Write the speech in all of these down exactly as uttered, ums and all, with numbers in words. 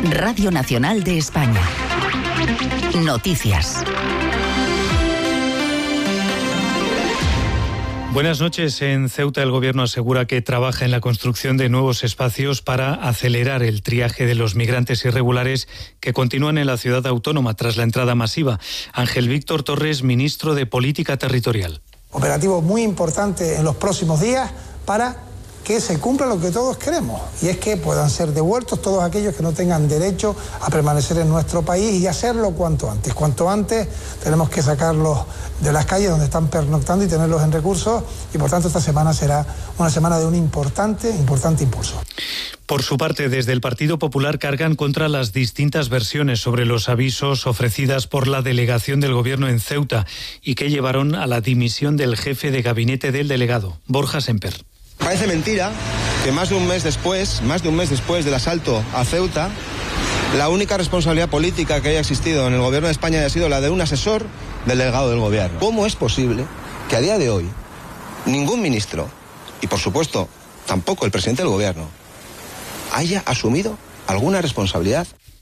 Radio Nacional de España. Noticias. Buenas noches. En Ceuta el Gobierno asegura que trabaja en la construcción de nuevos espacios para acelerar el triaje de los migrantes irregulares que continúan en la ciudad autónoma tras la entrada masiva. Ángel Víctor Torres, ministro de Política Territorial. Operativo muy importante en los próximos días para que se cumpla lo que todos queremos, y es que puedan ser devueltos todos aquellos que no tengan derecho a permanecer en nuestro país, y hacerlo cuanto antes. Cuanto antes tenemos que sacarlos de las calles donde están pernoctando y tenerlos en recursos, y por tanto esta semana será una semana de un importante, importante impulso. Por su parte, desde el Partido Popular cargan contra las distintas versiones sobre los avisos ofrecidas por la delegación del Gobierno en Ceuta y que llevaron a la dimisión del jefe de gabinete del delegado, Borja Semper. Parece mentira que más de un mes después, más de un mes después del asalto a Ceuta, la única responsabilidad política que haya existido en el Gobierno de España haya sido la de un asesor del delegado del Gobierno. ¿Cómo es posible que a día de hoy ningún ministro, y por supuesto tampoco el presidente del Gobierno, haya asumido alguna responsabilidad?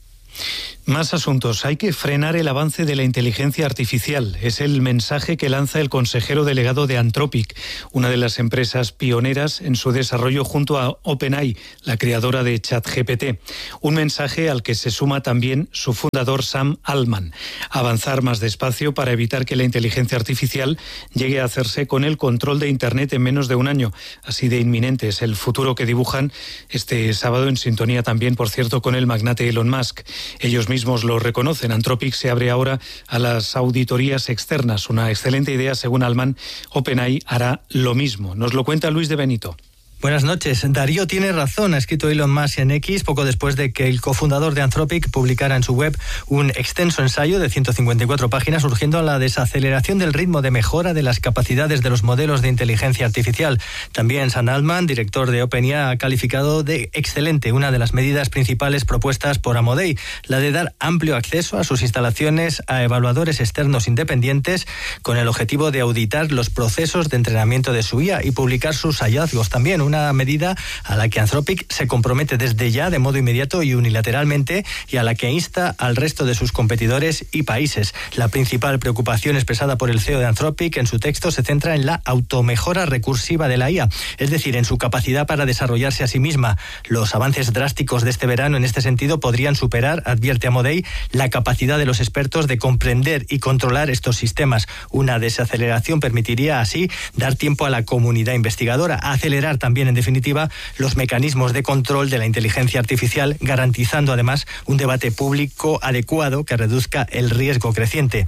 Más asuntos. Hay que frenar el avance de la inteligencia artificial. Es el mensaje que lanza el consejero delegado de Anthropic, una de las empresas pioneras en su desarrollo junto a OpenAI, la creadora de ChatGPT. Un mensaje al que se suma también su fundador Sam Altman. Avanzar más despacio para evitar que la inteligencia artificial llegue a hacerse con el control de Internet en menos de un año. Así de inminente es el futuro que dibujan este sábado, en sintonía también, por cierto, con el magnate Elon Musk. Ellos mismos lo reconocen. Anthropic se abre ahora a las auditorías externas. Una excelente idea, según Altman. OpenAI hará lo mismo. Nos lo cuenta Luis de Benito. Buenas noches. Darío tiene razón, ha escrito Elon Musk en X poco después de que el cofundador de Anthropic publicara en su web un extenso ensayo de ciento cincuenta y cuatro páginas urgiendo a la desaceleración del ritmo de mejora de las capacidades de los modelos de inteligencia artificial. También Sam Altman, director de OpenAI, ha calificado de excelente una de las medidas principales propuestas por Amodei, la de dar amplio acceso a sus instalaciones a evaluadores externos independientes con el objetivo de auditar los procesos de entrenamiento de su I A y publicar sus hallazgos. También una medida a la que Anthropic se compromete desde ya de modo inmediato y unilateralmente y a la que insta al resto de sus competidores y países. La principal preocupación expresada por el C E O de Anthropic en su texto se centra en la automejora recursiva de la I A, es decir, en su capacidad para desarrollarse a sí misma. Los avances drásticos de este verano en este sentido podrían superar, advierte Amodei, la capacidad de los expertos de comprender y controlar estos sistemas. Una desaceleración permitiría así dar tiempo a la comunidad investigadora, a acelerar también en definitiva los mecanismos de control de la inteligencia artificial, garantizando además un debate público adecuado que reduzca el riesgo creciente.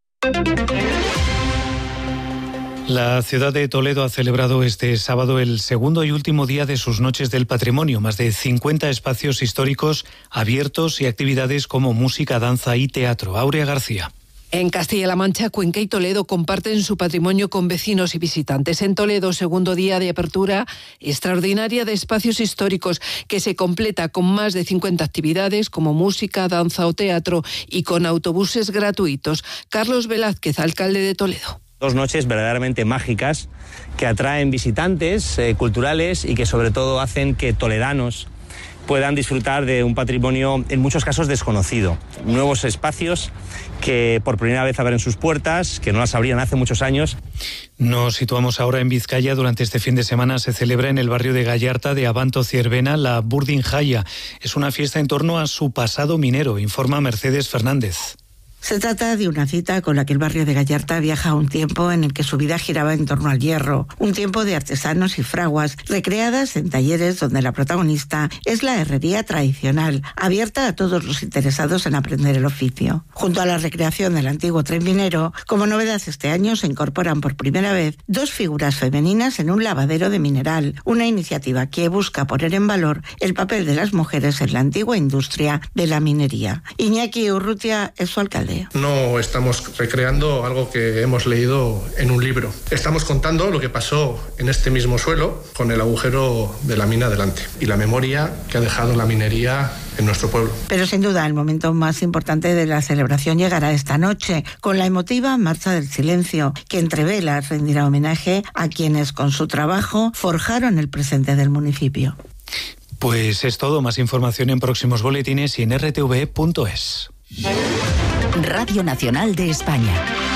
La ciudad de Toledo ha celebrado este sábado el segundo y último día de sus Noches del Patrimonio. Más de cincuenta espacios históricos abiertos y actividades como música, danza y teatro. Aurea García. En Castilla-La Mancha, Cuenca y Toledo comparten su patrimonio con vecinos y visitantes. En Toledo, segundo día de apertura extraordinaria de espacios históricos que se completa con más de cincuenta actividades como música, danza o teatro y con autobuses gratuitos. Carlos Velázquez, alcalde de Toledo. Dos noches verdaderamente mágicas que atraen visitantes eh, culturales y que sobre todo hacen que toledanos puedan disfrutar de un patrimonio en muchos casos desconocido. Nuevos espacios que por primera vez abren sus puertas, que no las abrían hace muchos años. Nos situamos ahora en Vizcaya. Durante este fin de semana se celebra en el barrio de Gallarta de Abanto Ciervena la Burdin Jaya. Es una fiesta en torno a su pasado minero, informa Mercedes Fernández. Se trata de una cita con la que el barrio de Gallarta viaja a un tiempo en el que su vida giraba en torno al hierro, un tiempo de artesanos y fraguas, recreadas en talleres donde la protagonista es la herrería tradicional, abierta a todos los interesados en aprender el oficio. Junto a la recreación del antiguo tren minero, como novedad este año se incorporan por primera vez dos figuras femeninas en un lavadero de mineral, una iniciativa que busca poner en valor el papel de las mujeres en la antigua industria de la minería. Iñaki Urrutia es su alcalde. No estamos recreando algo que hemos leído en un libro. Estamos contando lo que pasó en este mismo suelo con el agujero de la mina delante y la memoria que ha dejado la minería en nuestro pueblo. Pero sin duda el momento más importante de la celebración llegará esta noche, con la emotiva Marcha del Silencio, que entre velas rendirá homenaje a quienes con su trabajo forjaron el presente del municipio. Pues es todo. Más información en próximos boletines y en r t v punto es. Radio Nacional de España.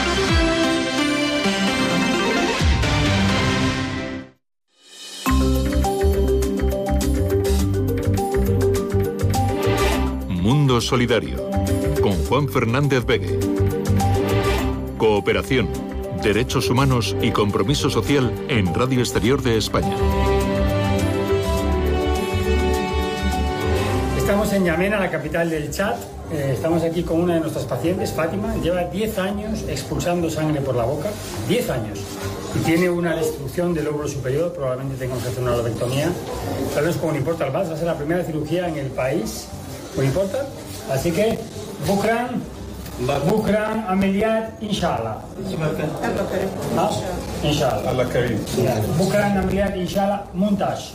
Mundo Solidario, con Juan Fernández Begue. Cooperación, derechos humanos y compromiso social en Radio Exterior de España. Estamos en Yamena, la capital del Chad. Eh, estamos aquí con una de nuestras pacientes, Fátima. Lleva diez años expulsando sangre por la boca. diez años. Y tiene una destrucción del lóbulo superior. Probablemente tengamos que hacer una lobectomía. Tal vez con un Importal Bas. Va a ser la primera cirugía en el país. ¿Un Importal? Así que, Bukran, Bukran, Ameliat, Inshallah. ¿Ah? Inshallah. Bukran, Ameliat, Inshallah, Montage.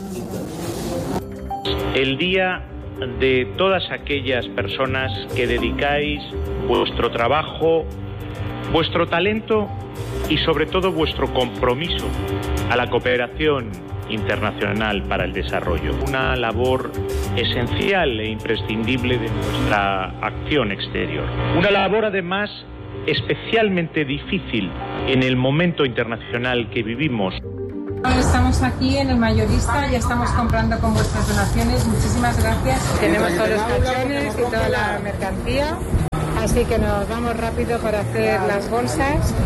El día de todas aquellas personas que dedicáis vuestro trabajo, vuestro talento y sobre todo vuestro compromiso a la cooperación internacional para el desarrollo. Una labor esencial e imprescindible de nuestra acción exterior. Una labor además especialmente difícil en el momento internacional que vivimos. Estamos aquí en el mayorista, ya estamos comprando con vuestras donaciones. Muchísimas gracias. Tenemos todos los cachones y toda la mercancía, así que nos vamos rápido para hacer las bolsas.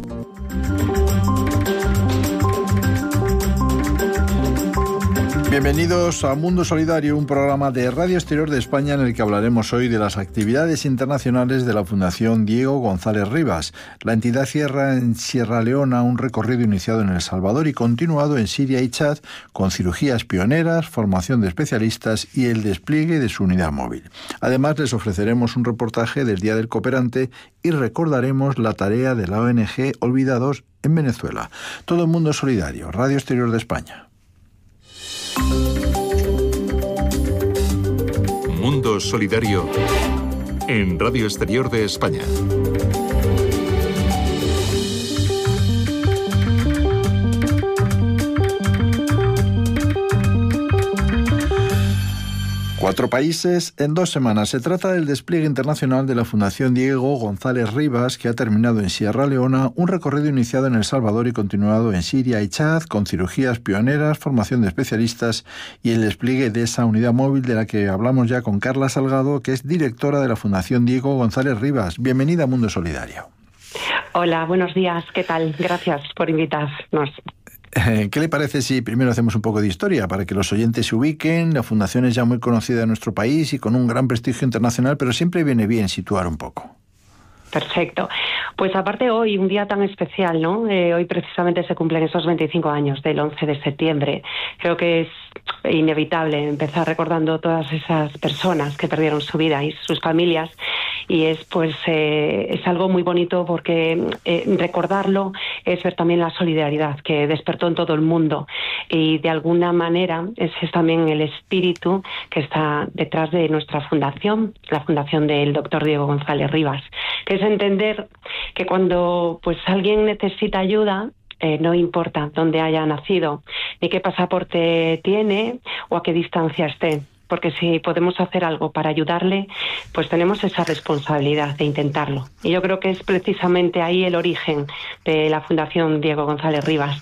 Bienvenidos a Mundo Solidario, un programa de Radio Exterior de España en el que hablaremos hoy de las actividades internacionales de la Fundación Diego González Rivas. La entidad cierra en Sierra Leona un recorrido iniciado en El Salvador y continuado en Siria y Chad con cirugías pioneras, formación de especialistas y el despliegue de su unidad móvil. Además, les ofreceremos un reportaje del Día del Cooperante y recordaremos la tarea de la O N G Olvidados en Venezuela. Todo el Mundo Solidario, Radio Exterior de España. Mundo Solidario en Radio Exterior de España. Cuatro países en dos semanas. Se trata del despliegue internacional de la Fundación Diego González Rivas, que ha terminado en Sierra Leona un recorrido iniciado en El Salvador y continuado en Siria y Chad, con cirugías pioneras, formación de especialistas y el despliegue de esa unidad móvil de la que hablamos ya con Carla Salgado, que es directora de la Fundación Diego González Rivas. Bienvenida a Mundo Solidario. Hola, buenos días. ¿Qué tal? Gracias por invitarnos. ¿Qué le parece si primero hacemos un poco de historia para que los oyentes se ubiquen? La fundación es ya muy conocida en nuestro país y con un gran prestigio internacional, pero siempre viene bien situar un poco. Perfecto. Pues aparte hoy, un día tan especial, ¿no? Eh, hoy precisamente se cumplen esos veinticinco años del once de septiembre. Creo que es inevitable empezar recordando todas esas personas que perdieron su vida y sus familias. Y es pues eh, es algo muy bonito porque eh, recordarlo es ver también la solidaridad que despertó en todo el mundo, y de alguna manera ese es también el espíritu que está detrás de nuestra fundación, la fundación del doctor Diego González Rivas, que es entender que cuando pues alguien necesita ayuda, Eh, no importa dónde haya nacido, ni qué pasaporte tiene o a qué distancia esté, porque si podemos hacer algo para ayudarle, pues tenemos esa responsabilidad de intentarlo. Y yo creo que es precisamente ahí el origen de la Fundación Diego González Rivas.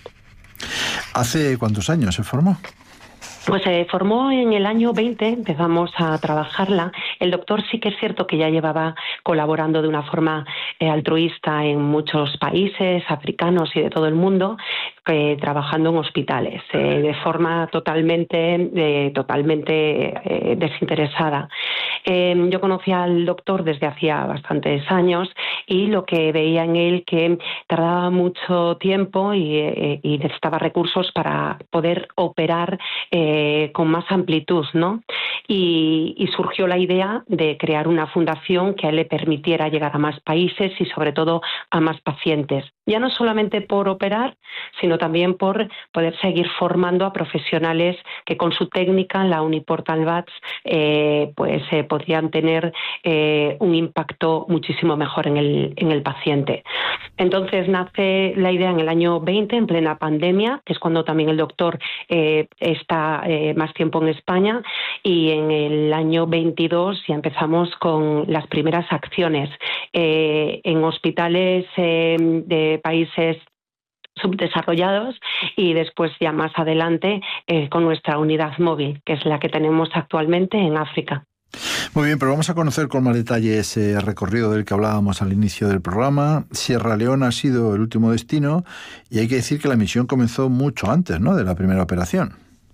¿Hace cuántos años se formó? Pues se formó en el año veinte, empezamos a trabajarla. El doctor sí que es cierto que ya llevaba colaborando de una forma eh, altruista en muchos países africanos y de todo el mundo, eh, trabajando en hospitales, eh, de forma totalmente, eh, totalmente eh, desinteresada. Eh, yo conocí al doctor desde hacía bastantes años y lo que veía en él que tardaba mucho tiempo y, eh, y necesitaba recursos para poder operar eh, con más amplitud, ¿no? Y, y surgió la idea de crear una fundación que a él le permitiera llegar a más países y sobre todo a más pacientes. ya no solamente por operar, sino también por poder seguir formando a profesionales que con su técnica, la Uniportal V A T S, eh, pues eh, podrían tener eh, un impacto muchísimo mejor en el, en el paciente. Entonces nace la idea en el año veinte, en plena pandemia, que es cuando también el doctor eh, está eh, más tiempo en España, y en el año veintidós ya empezamos con las primeras acciones eh, en hospitales eh, de países subdesarrollados y después ya más adelante eh, con nuestra unidad móvil, que es la que tenemos actualmente en África. Muy bien, pero vamos a conocer con más detalle ese recorrido del que hablábamos al inicio del programa. Sierra Leona ha sido el último destino y hay que decir que la misión comenzó mucho antes, ¿no?, de la primera operación.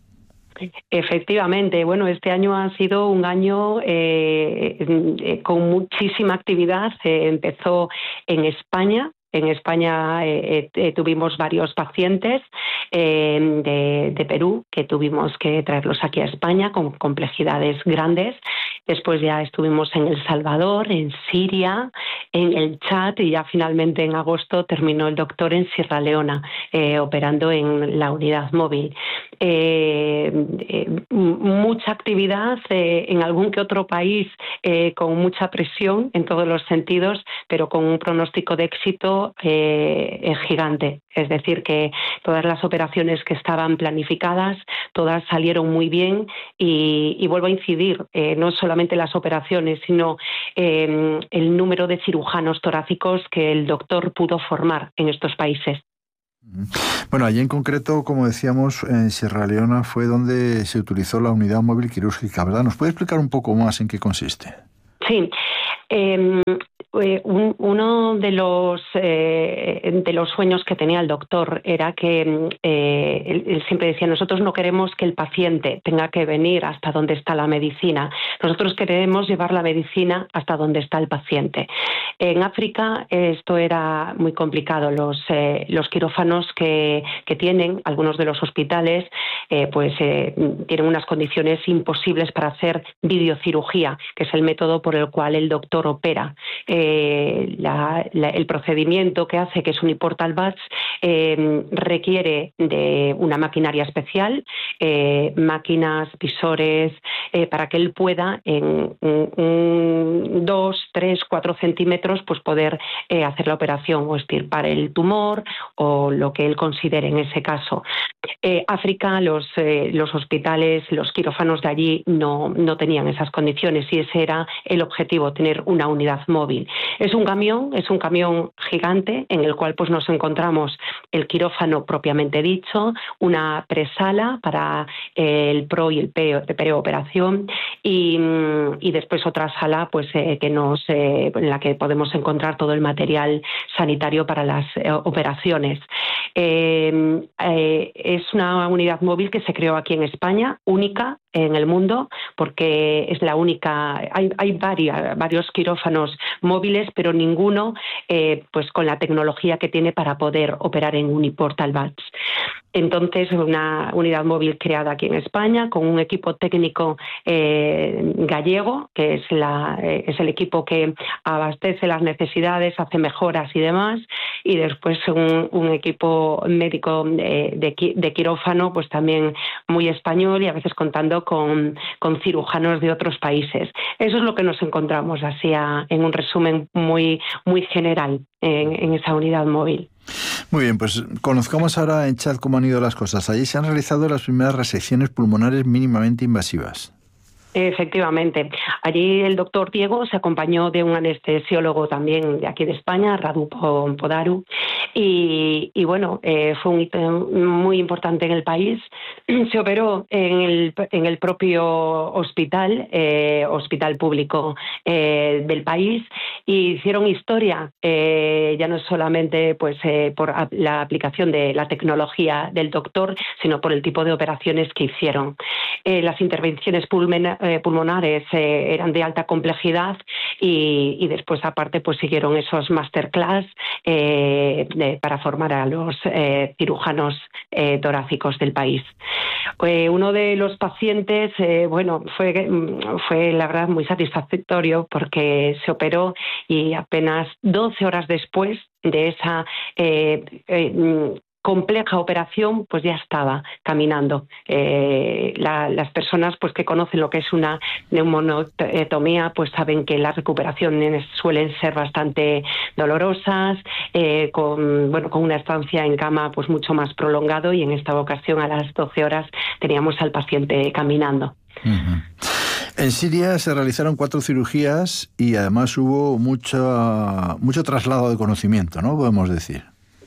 Efectivamente, bueno, este año ha sido un año eh, eh, con muchísima actividad. Eh, empezó en España. En España eh, eh, tuvimos varios pacientes eh, de, de Perú que tuvimos que traerlos aquí a España con complejidades grandes. Después ya estuvimos en El Salvador, en Siria, en el Chad y ya finalmente en agosto terminó el doctor en Sierra Leona, eh, operando en la unidad móvil. Eh, eh, mucha actividad eh, en algún que otro país eh, con mucha presión en todos los sentidos, pero con un pronóstico de éxito eh, gigante. Es decir, que todas las operaciones que estaban planificadas, todas salieron muy bien y, y vuelvo a incidir, eh, no solamente las operaciones, sino eh, el número de cirujanos torácicos que el doctor pudo formar en estos países. Bueno, allí en concreto, como decíamos, en Sierra Leona fue donde se utilizó la unidad móvil quirúrgica, ¿verdad? ¿Nos puede explicar un poco más en qué consiste? Sí. Eh, un, uno de los eh, de los sueños que tenía el doctor era que eh, él, él siempre decía: nosotros no queremos que el paciente tenga que venir hasta donde está la medicina, nosotros queremos llevar la medicina hasta donde está el paciente. En África esto era muy complicado. Los eh, los quirófanos que, que tienen algunos de los hospitales eh, pues eh, tienen unas condiciones imposibles para hacer videocirugía, que es el método por el cual el doctor opera. Eh, la, la, el procedimiento que hace, que es Uniportal V A T S, eh, requiere de una maquinaria especial, eh, máquinas, visores, eh, para que él pueda en un, dos, tres, cuatro centímetros pues poder eh, hacer la operación o extirpar el tumor o lo que él considere en ese caso. Eh, África, los, eh, los hospitales, los quirófanos de allí no, no tenían esas condiciones y ese era el objetivo, tener una unidad móvil. Es un camión, es un camión gigante en el cual pues nos encontramos el quirófano propiamente dicho, una presala para eh, el pro y el preoperación y, y después otra sala pues eh, que nos eh, en la que podemos encontrar todo el material sanitario para las eh, operaciones. Eh, eh, es una unidad móvil que se creó aquí en España, única en el mundo, porque es la única. Hay, hay varias, varios quirófanos móviles, pero ninguno eh, pues con la tecnología que tiene para poder operar en Uniportal V A T S. Entonces, una unidad móvil creada aquí en España con un equipo técnico eh, gallego, que es, la, eh, es el equipo que abastece las necesidades, hace mejoras y demás, y después un, un equipo médico de, de, de quirófano, pues también muy español y a veces contando con, con cirujanos de otros países. Eso es lo que nos encontramos así a, en un resumen muy, muy general en, en esa unidad móvil. Muy bien, pues conozcamos ahora en Chad cómo han ido las cosas. Allí se han realizado las primeras resecciones pulmonares mínimamente invasivas. Efectivamente. Allí el doctor Diego se acompañó de un anestesiólogo también de aquí de España, Radu Podaru, y, y bueno, eh, fue un hito muy importante en el país. Se operó en el, en el propio hospital, eh, hospital público eh, del país, y hicieron historia, eh, ya no solamente pues eh, por la aplicación de la tecnología del doctor, sino por el tipo de operaciones que hicieron. Eh, las intervenciones pulmonares Eh, pulmonares eh, eran de alta complejidad y, y después aparte pues siguieron esos masterclass eh, de, para formar a los eh, cirujanos eh, torácicos del país. Eh, uno de los pacientes, eh, bueno, fue, fue la verdad muy satisfactorio porque se operó y apenas doce horas después de esa eh, eh, compleja operación, pues ya estaba caminando. Eh, la, las personas pues que conocen lo que es una neumonotomía, pues saben que las recuperaciones suelen ser bastante dolorosas, eh, con bueno con una estancia en cama pues mucho más prolongado, y en esta ocasión a las doce horas teníamos al paciente caminando. Uh-huh. En Siria se realizaron cuatro cirugías y además hubo mucho, mucho traslado de conocimiento, ¿no? Podemos decir.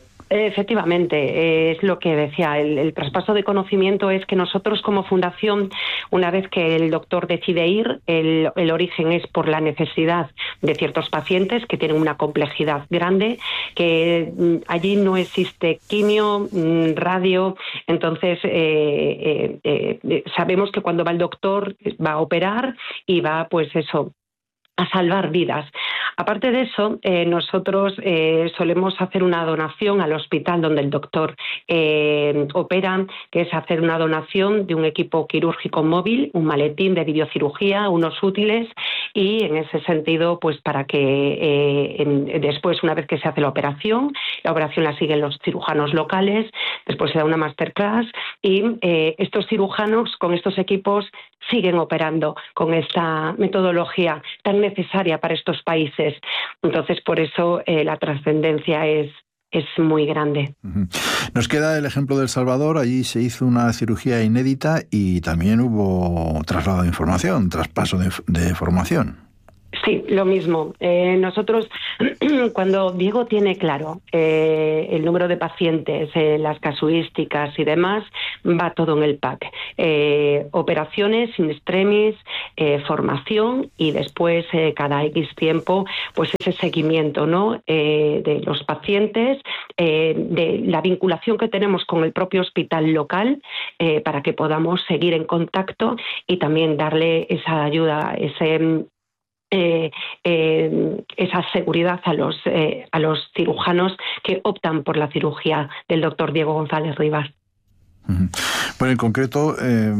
Efectivamente, es lo que decía, el, el traspaso de conocimiento es que nosotros como fundación, una vez que el doctor decide ir, el, el origen es por la necesidad de ciertos pacientes que tienen una complejidad grande, que mm, allí no existe quimio, mm, radio, entonces eh, eh, eh, sabemos que cuando va el doctor va a operar y va pues eso, a salvar vidas. Aparte de eso, eh, nosotros eh, solemos hacer una donación al hospital donde el doctor eh, opera, que es hacer una donación de un equipo quirúrgico móvil, un maletín de videocirugía, unos útiles, y en ese sentido, pues para que eh, en, después, una vez que se hace la operación, la operación la siguen los cirujanos locales, después se da una masterclass y eh, estos cirujanos con estos equipos siguen operando con esta metodología tan necesaria para estos países. Entonces, por eso eh, la trascendencia es, es muy grande. Uh-huh. Nos queda el ejemplo de El Salvador. Allí se hizo una cirugía inédita y también hubo traslado de información, traspaso de, de formación. Sí, lo mismo. Eh, nosotros, cuando Diego tiene claro eh, el número de pacientes, eh, las casuísticas y demás, va todo en el pack. Eh, operaciones, in extremis, eh, formación y después eh, cada X tiempo, pues ese seguimiento, ¿no? Eh, de los pacientes, eh, de la vinculación que tenemos con el propio hospital local eh, para que podamos seguir en contacto y también darle esa ayuda, ese Eh, eh, esa seguridad a los eh, a los cirujanos que optan por la cirugía del doctor Diego González Rivas. Uh-huh. Bueno, en concreto, eh,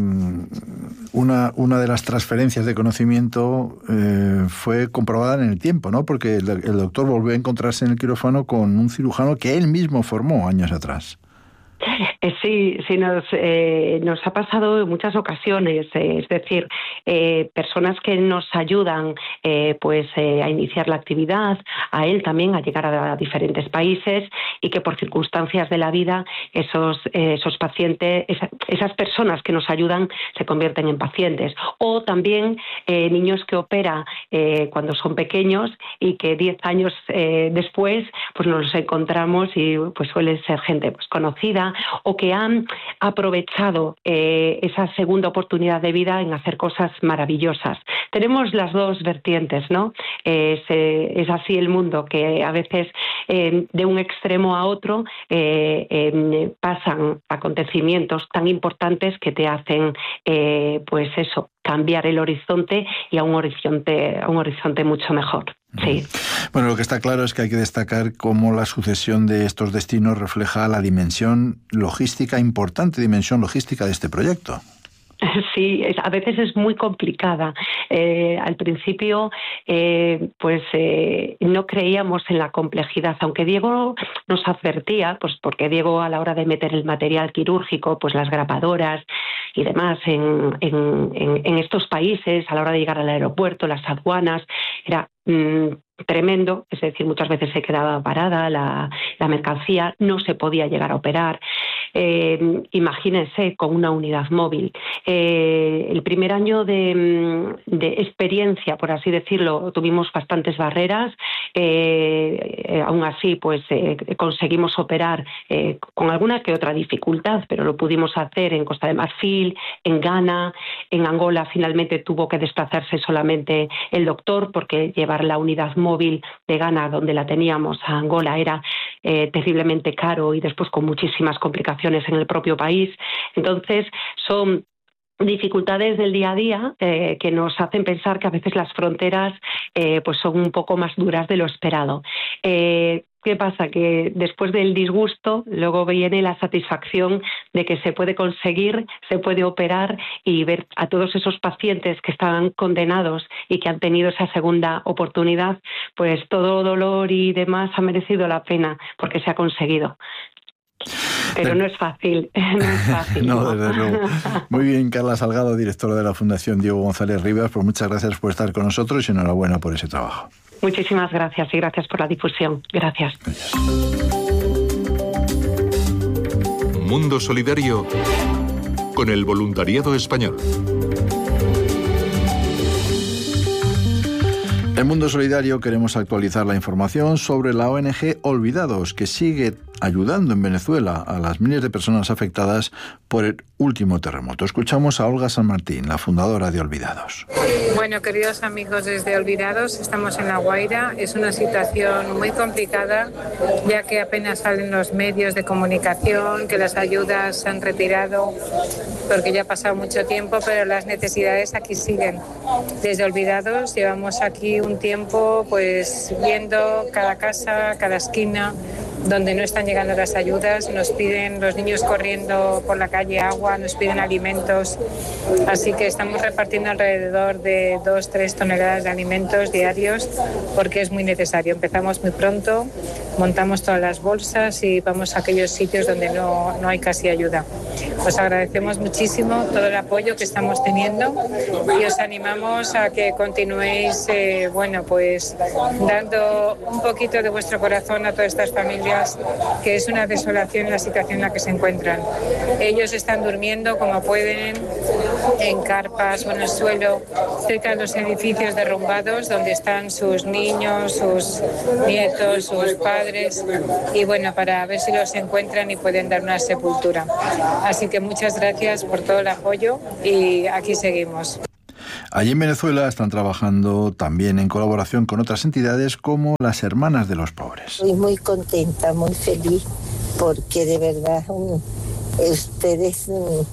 una, una de las transferencias de conocimiento eh, fue comprobada en el tiempo, ¿no? Porque el, el doctor volvió a encontrarse en el quirófano con un cirujano que él mismo formó años atrás. Eh, sí, sí nos, eh, nos ha pasado en muchas ocasiones, eh, es decir, eh, personas que nos ayudan eh, pues eh, a iniciar la actividad, a él también a llegar a, a diferentes países y que por circunstancias de la vida esos, eh, esos pacientes, esa, esas personas que nos ayudan se convierten en pacientes. O también eh, niños que opera eh, cuando son pequeños y que diez años eh, después pues nos los encontramos y pues suele ser gente pues conocida o que han aprovechado eh, esa segunda oportunidad de vida en hacer cosas maravillosas. Tenemos las dos vertientes, ¿no? Eh, es, es así el mundo, que a veces eh, de un extremo a otro eh, eh, pasan acontecimientos tan importantes que te hacen, eh, pues eso, cambiar el horizonte y a un horizonte, a un horizonte mucho mejor. Sí. Bueno, lo que está claro es que hay que destacar cómo la sucesión de estos destinos refleja la dimensión logística, importante dimensión logística de este proyecto. Sí, es, a veces es muy complicada. Eh, al principio, eh, pues eh, no creíamos en la complejidad, aunque Diego nos advertía, pues porque Diego a la hora de meter el material quirúrgico, pues las grapadoras y demás en, en, en, en estos países, a la hora de llegar al aeropuerto, las aduanas, era mmm, tremendo, es decir, muchas veces se quedaba parada la, la mercancía, no se podía llegar a operar. Eh, imagínense con una unidad móvil. Eh, el primer año de, de experiencia, por así decirlo, tuvimos bastantes barreras. Eh, eh, aún así, pues eh, conseguimos operar eh, con alguna que otra dificultad, pero lo pudimos hacer en Costa de Marfil, en Ghana, en Angola. Finalmente tuvo que desplazarse solamente el doctor porque llevar la unidad móvil de Ghana, donde la teníamos, a Angola era eh, terriblemente caro y después con muchísimas complicaciones en el propio país. Entonces, son dificultades del día a día eh, que nos hacen pensar que a veces las fronteras eh, pues son un poco más duras de lo esperado. Eh, ¿qué pasa? Que después del disgusto luego viene la satisfacción de que se puede conseguir, se puede operar y ver a todos esos pacientes que estaban condenados y que han tenido esa segunda oportunidad, pues todo dolor y demás ha merecido la pena porque se ha conseguido. Pero no es fácil, no es fácil. No, desde luego. Muy bien, Carla Salgado, directora de la Fundación Diego González Rivas, pues muchas gracias por estar con nosotros y enhorabuena por ese trabajo. Muchísimas gracias y gracias por la difusión. Gracias. Gracias. Mundo Solidario con el voluntariado español. En Mundo Solidario queremos actualizar la información sobre la O N G Olvidados, que sigue ayudando en Venezuela a las miles de personas afectadas por el último terremoto. Escuchamos a Olga San Martín, la fundadora de Olvidados. Bueno, queridos amigos desde Olvidados, estamos en La Guaira. Es una situación muy complicada, ya que apenas salen los medios de comunicación, que las ayudas se han retirado, porque ya ha pasado mucho tiempo, pero las necesidades aquí siguen. Desde Olvidados llevamos aquí un tiempo pues viendo cada casa, cada esquina, donde no están llegando las ayudas, nos piden los niños corriendo por la calle agua, nos piden alimentos, así que estamos repartiendo alrededor de dos, tres toneladas de alimentos diarios porque es muy necesario. Empezamos muy pronto, montamos todas las bolsas y vamos a aquellos sitios donde no, no hay casi ayuda. Os agradecemos muchísimo todo el apoyo que estamos teniendo y os animamos a que continuéis, eh, bueno, pues dando un poquito de vuestro corazón a todas estas familias, que es una desolación la situación en la que se encuentran. Ellos están durmiendo como pueden, en carpas o en el suelo, cerca de los edificios derrumbados, donde están sus niños, sus nietos, sus padres, y bueno, para ver si los encuentran y pueden dar una sepultura. Así que muchas gracias por todo el apoyo y aquí seguimos. Allí en Venezuela están trabajando también en colaboración con otras entidades como las Hermanas de los Pobres. Estoy muy contenta, muy feliz, porque de verdad um, ustedes um,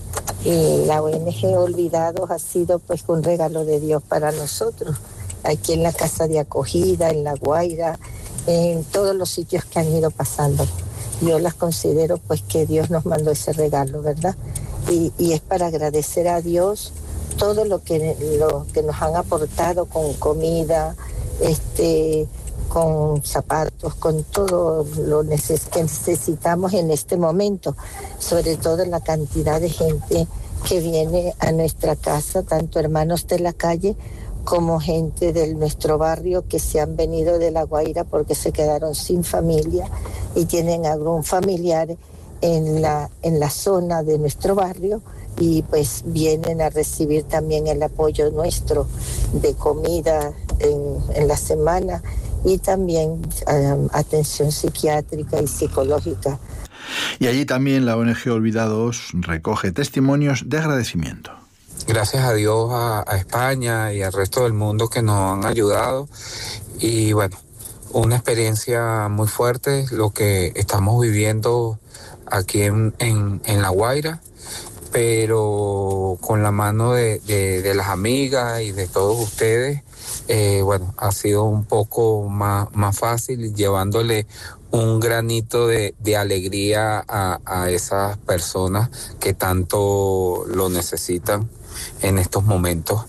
y la O N G Olvidados ha sido pues un regalo de Dios para nosotros. Aquí en la casa de acogida, en La Guaira, en todos los sitios que han ido pasando. Yo las considero pues que Dios nos mandó ese regalo, ¿verdad? Y, y es para agradecer a Dios todo lo que, lo que nos han aportado con comida, este, con zapatos, con todo lo neces- que necesitamos en este momento, sobre todo la cantidad de gente que viene a nuestra casa, tanto hermanos de la calle como gente de nuestro barrio que se han venido de La Guaira porque se quedaron sin familia y tienen algún familiar en la, en la zona de nuestro barrio, y pues vienen a recibir también el apoyo nuestro de comida en, en la semana y también um, atención psiquiátrica y psicológica. Y allí también la O N G Olvidados recoge testimonios de agradecimiento. Gracias a Dios, a, a España y al resto del mundo que nos han ayudado, y bueno, una experiencia muy fuerte lo que estamos viviendo aquí en, en, en La Guaira, pero con la mano de, de, de las amigas y de todos ustedes, eh, bueno, ha sido un poco más, más fácil, llevándole un granito de, de alegría a, a esas personas que tanto lo necesitan en estos momentos.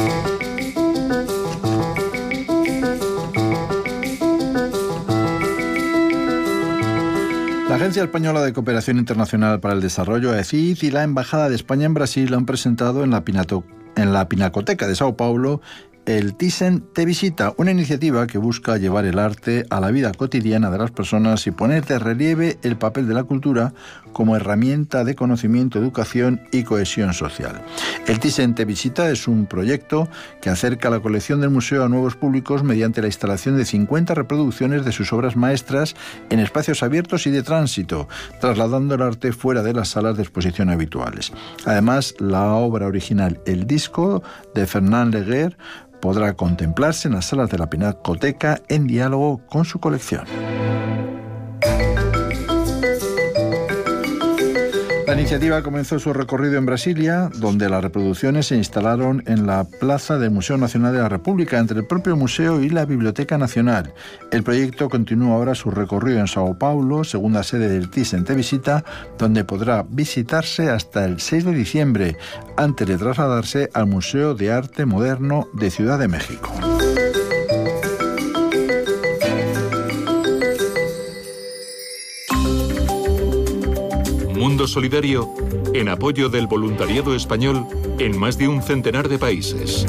La Agencia Española de Cooperación Internacional para el Desarrollo, A E C I D, y la Embajada de España en Brasil han presentado en la, Pinato, en la Pinacoteca de Sao Paulo el Thyssen Te Visita, una iniciativa que busca llevar el arte a la vida cotidiana de las personas y poner de relieve el papel de la cultura como herramienta de conocimiento, educación y cohesión social. El Thyssen Te Visita es un proyecto que acerca la colección del museo a nuevos públicos mediante la instalación de cincuenta reproducciones de sus obras maestras en espacios abiertos y de tránsito, trasladando el arte fuera de las salas de exposición habituales. Además, la obra original El Disco, de Fernand Léger, podrá contemplarse en las salas de la Pinacoteca en diálogo con su colección. La La iniciativa comenzó su recorrido en Brasilia, donde las reproducciones se instalaron en la plaza del Museo Nacional de la República, entre el propio museo y la Biblioteca Nacional. El proyecto continúa ahora su recorrido en Sao Paulo, segunda sede del Thyssen Visita, donde podrá visitarse hasta el seis de diciembre, antes de trasladarse al Museo de Arte Moderno de Ciudad de México. Mundo Solidario, en apoyo del voluntariado español en más de un centenar de países.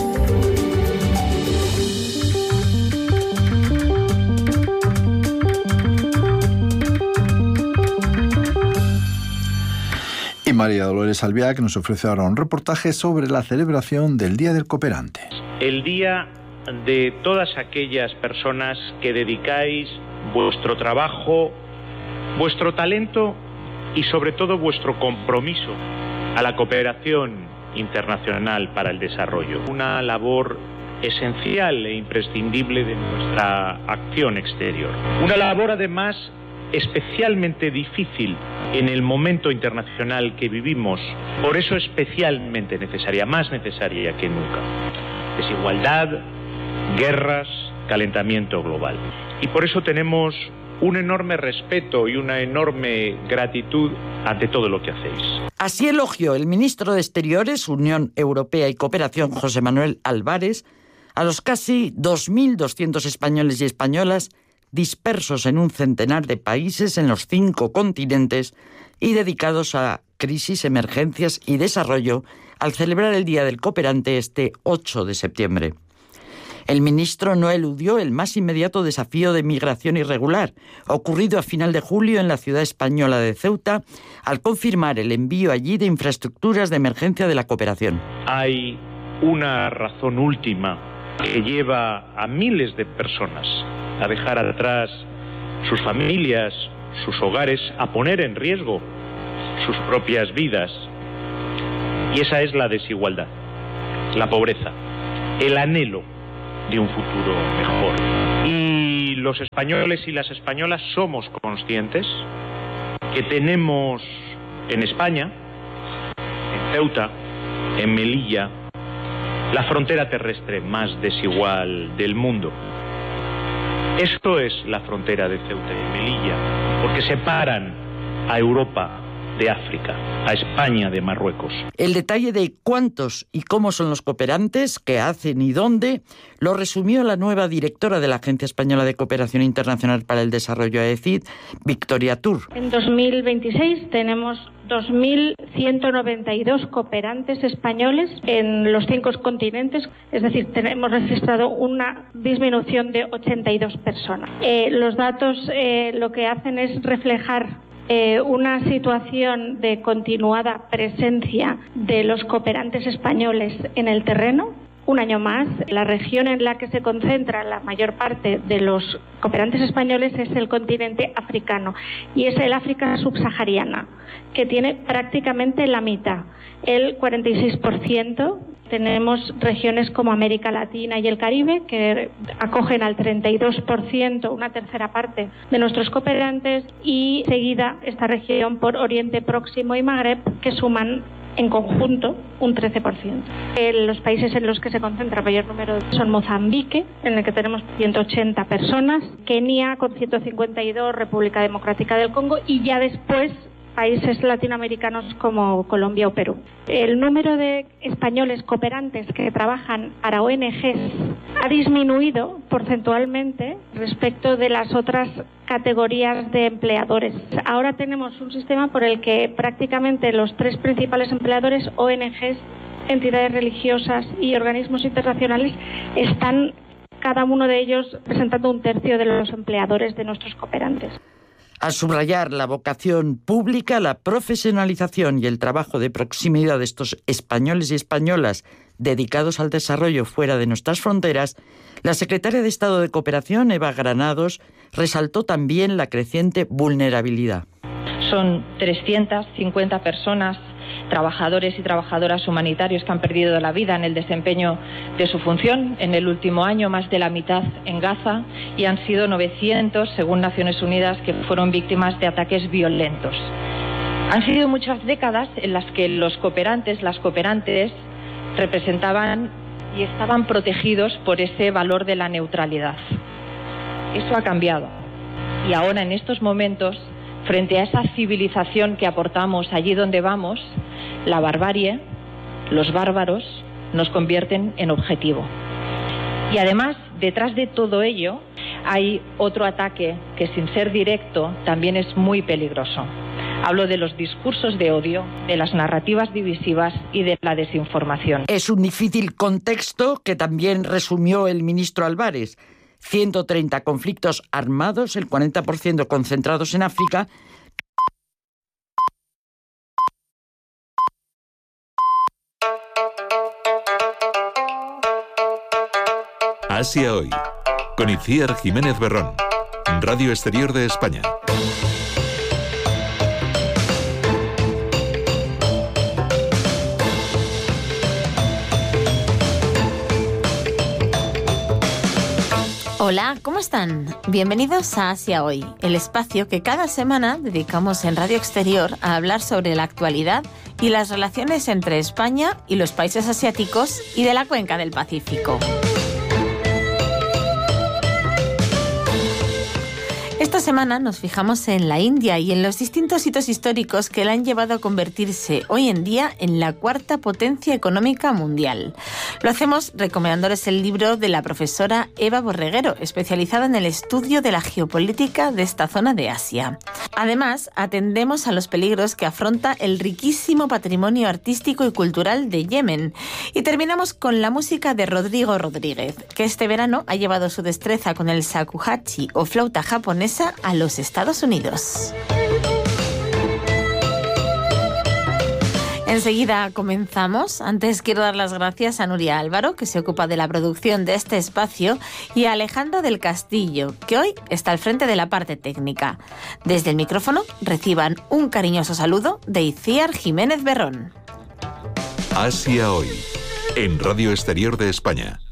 Y María Dolores Albiac nos ofrece ahora un reportaje sobre la celebración del Día del Cooperante. El día de todas aquellas personas que dedicáis vuestro trabajo, vuestro talento y sobre todo vuestro compromiso a la cooperación internacional para el desarrollo. Una labor esencial e imprescindible de nuestra acción exterior. Una labor además especialmente difícil en el momento internacional que vivimos, por eso especialmente necesaria, más necesaria que nunca. Desigualdad, guerras, calentamiento global. Y por eso tenemos un enorme respeto y una enorme gratitud ante todo lo que hacéis. Así elogió el ministro de Exteriores, Unión Europea y Cooperación, José Manuel Álvarez, a los casi dos mil doscientos españoles y españolas dispersos en un centenar de países en los cinco continentes y dedicados a crisis, emergencias y desarrollo al celebrar el Día del Cooperante este ocho de septiembre. El ministro no eludió el más inmediato desafío de migración irregular, ocurrido a final de julio en la ciudad española de Ceuta, al confirmar el envío allí de infraestructuras de emergencia de la cooperación. Hay una razón última que lleva a miles de personas a dejar atrás sus familias, sus hogares, a poner en riesgo sus propias vidas. Y esa es la desigualdad, la pobreza, el anhelo de un futuro mejor. Y los españoles y las españolas somos conscientes que tenemos en España, en Ceuta, en Melilla, la frontera terrestre más desigual del mundo. Esto es la frontera de Ceuta y Melilla, porque separan a Europa de África, a España de Marruecos. El detalle de cuántos y cómo son los cooperantes, qué hacen y dónde, lo resumió la nueva directora de la Agencia Española de Cooperación Internacional para el Desarrollo, A E C I D, Victoria Tur. En dos mil veintiséis tenemos dos mil ciento noventa y dos cooperantes españoles en los cinco continentes, es decir, tenemos registrado una disminución de ochenta y dos personas. Eh, los datos eh, lo que hacen es reflejar Eh, una situación de continuada presencia de los cooperantes españoles en el terreno. Un año más, la región en la que se concentra la mayor parte de los cooperantes españoles es el continente africano y es el África subsahariana, que tiene prácticamente la mitad, el cuarenta y seis por ciento. Tenemos regiones como América Latina y el Caribe, que acogen al treinta y dos por ciento, una tercera parte de nuestros cooperantes, y seguida esta región por Oriente Próximo y Magreb, que suman en conjunto un trece por ciento. En los países en los que se concentra mayor número son Mozambique, en el que tenemos ciento ochenta personas, Kenia con ciento cincuenta y dos, República Democrática del Congo, y ya después países latinoamericanos como Colombia o Perú. El número de españoles cooperantes que trabajan para O N Ges ha disminuido porcentualmente respecto de las otras categorías de empleadores. Ahora tenemos un sistema por el que prácticamente los tres principales empleadores, O N Ges, entidades religiosas y organismos internacionales, están cada uno de ellos representando un tercio de los empleadores de nuestros cooperantes. A subrayar la vocación pública, la profesionalización y el trabajo de proximidad de estos españoles y españolas dedicados al desarrollo fuera de nuestras fronteras, la secretaria de Estado de Cooperación, Eva Granados, resaltó también la creciente vulnerabilidad. Son trescientas cincuenta personas, trabajadores y trabajadoras humanitarios, que han perdido la vida en el desempeño de su función en el último año, más de la mitad en Gaza, y han sido novecientos, según Naciones Unidas, que fueron víctimas de ataques violentos. Han sido muchas décadas en las que los cooperantes, las cooperantes, representaban y estaban protegidos por ese valor de la neutralidad. Eso ha cambiado. Y ahora, en estos momentos, frente a esa civilización que aportamos allí donde vamos, la barbarie, los bárbaros, nos convierten en objetivo. Y además, detrás de todo ello, hay otro ataque que, sin ser directo, también es muy peligroso. Hablo de los discursos de odio, de las narrativas divisivas y de la desinformación. Es un difícil contexto que también resumió el ministro Álvarez. ciento treinta conflictos armados, el cuarenta por ciento concentrados en África. Asia Hoy, con Itziar Jiménez Berrón, Radio Exterior de España. Hola, ¿cómo están? Bienvenidos a Asia Hoy, el espacio que cada semana dedicamos en Radio Exterior a hablar sobre la actualidad y las relaciones entre España y los países asiáticos y de la cuenca del Pacífico. Esta semana nos fijamos en la India y en los distintos hitos históricos que la han llevado a convertirse hoy en día en la cuarta potencia económica mundial. Lo hacemos recomendándoles el libro de la profesora Eva Borreguero, especializada en el estudio de la geopolítica de esta zona de Asia. Además, atendemos a los peligros que afronta el riquísimo patrimonio artístico y cultural de Yemen. Y terminamos con la música de Rodrigo Rodríguez, que este verano ha llevado su destreza con el shakuhachi o flauta japonesa a los Estados Unidos. Enseguida comenzamos. Antes quiero dar las gracias a Nuria Álvaro, que se ocupa de la producción de este espacio, y a Alejandro del Castillo, que hoy está al frente de la parte técnica. Desde el micrófono reciban un cariñoso saludo de Itziar Jiménez Berrón. Asia Hoy, en Radio Exterior de España.